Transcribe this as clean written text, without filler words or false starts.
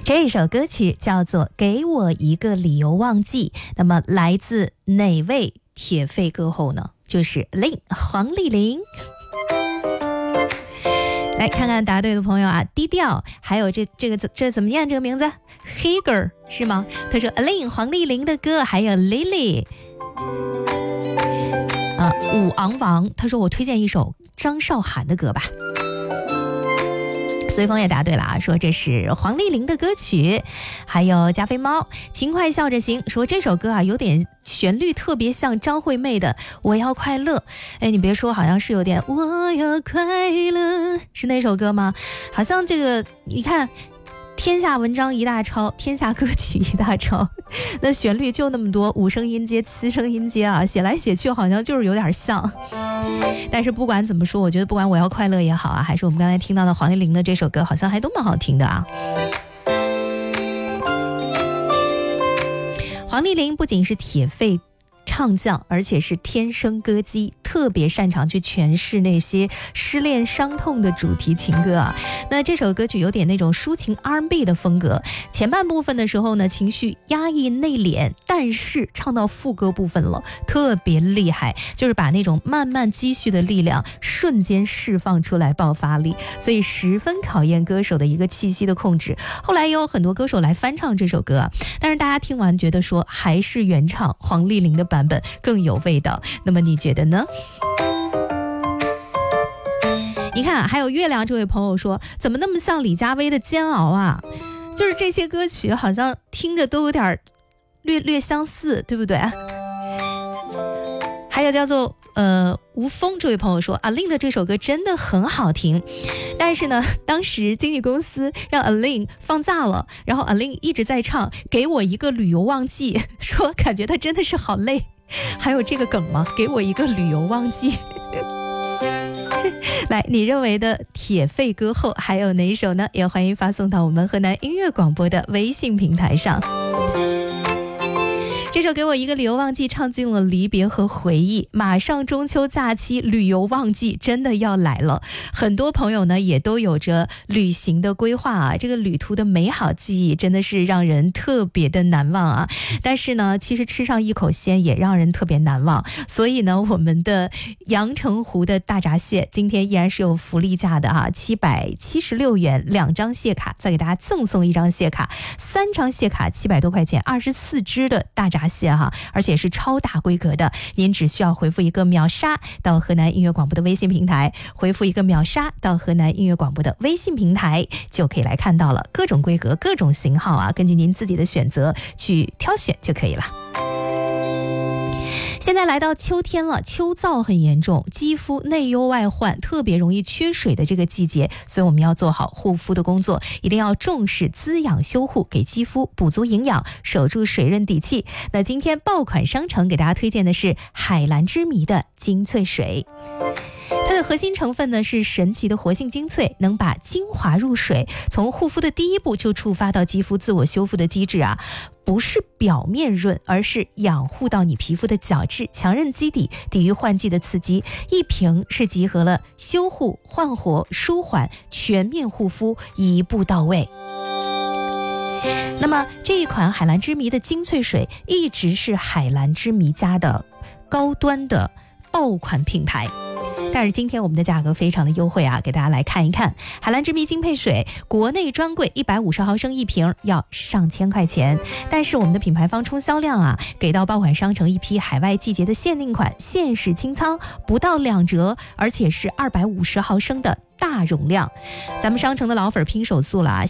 这首歌曲叫做《给我一个理由忘记》，那么来自哪位铁肺歌后呢？就是黄丽玲。来看看答对的朋友啊，低调，还有这怎么念这个名字 ？Hager 是吗？他说 Lin 黄丽玲的歌，还有 Lily。武昂王，他说我推荐一首张韶涵的歌吧。随风也答对了啊，说这是黄丽玲的歌曲。还有加菲猫勤快笑着行，说这首歌啊有点旋律特别像张惠妹的《我要快乐》。哎，你别说，好像是有点我要快乐，是那首歌吗？好像这个你看天下文章一大抄，天下歌曲一大抄，那旋律就那么多，5声音阶7声音阶啊，写来写去好像就是有点像。但是不管怎么说，我觉得不管我要快乐也好啊，还是我们刚才听到的黄丽玲的这首歌，好像还都蛮好听的啊。黄丽玲不仅是铁肺唱将，而且是天生歌姬，特别擅长去诠释那些失恋伤痛的主题情歌啊。那这首歌曲有点那种抒情 R&B 的风格，前半部分的时候呢，情绪压抑内敛，但是唱到副歌部分了，特别厉害，就是把那种慢慢积蓄的力量瞬间释放出来，爆发力，所以十分考验歌手的一个气息的控制。后来也有很多歌手来翻唱这首歌啊，但是大家听完觉得说还是原唱黄丽玲的版本更有味道，那么你觉得呢？你看还有月亮这位朋友说，怎么那么像李佳薇的煎熬啊，就是这些歌曲好像听着都有点略相似，对不对？还有叫做吴峰这位朋友说，阿令的这首歌真的很好听，但是呢当时经纪公司让阿令放假了，然后阿令一直在唱给我一个旅游旺季，说感觉他真的是好累。还有这个梗吗？给我一个旅游旺季。来，你认为的铁肺歌后还有哪一首呢？也欢迎发送到我们河南音乐广播的微信平台上。这首给我一个理由忘记唱尽了离别和回忆，马上中秋假期，旅游旺季真的要来了，很多朋友呢也都有着旅行的规划啊，这个旅途的美好记忆真的是让人特别的难忘啊。但是呢其实吃上一口鲜也让人特别难忘，所以呢我们的阳澄湖的大闸蟹今天依然是有福利价的啊，776元2张蟹卡，再给大家赠送1张蟹卡，3张蟹卡700多块钱，24只的大闸蟹哈，而且是超大规格的，您只需要回复一个秒杀到河南音乐广播的微信平台，回复一个秒杀到河南音乐广播的微信平台，就可以来看到了各种规格各种型号啊，根据您自己的选择去挑选就可以了。现在来到秋天了，秋燥很严重，肌肤内忧外患，特别容易缺水的这个季节，所以我们要做好护肤的工作，一定要重视滋养修护，给肌肤补足营养，守住水润底气。那今天爆款商城给大家推荐的是海蓝之谜的精粹水，它的核心成分呢是神奇的活性精粹，能把精华入水，从护肤的第一步就触发到肌肤自我修复的机制啊，不是表面润，而是养护到你皮肤的角质，强韧基底，抵御换季的刺激。一瓶是集合了修护、焕活、舒缓，全面护肤，一步到位。那么这一款海蓝之谜的精粹水一直是海蓝之谜家的高端的爆款品牌，但是今天我们的价格非常的优惠啊，给大家来看一看。海蓝之谜精配水国内专柜150毫升一瓶要上千块钱，但是我们的品牌方冲销量啊，给到爆款商城一批海外季节的限定款，限时清仓，不到2折，而且是250毫升的大容量。咱们商城的老粉拼手速了啊，